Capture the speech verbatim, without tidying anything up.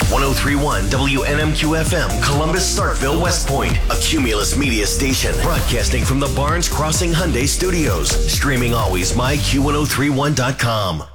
ten thirty-one W N M Q F M, Columbus, Starkville, West Point. A Cumulus Media station. Broadcasting from the Barnes Crossing Hyundai Studios. Streaming always, my Q ten thirty-one dot com.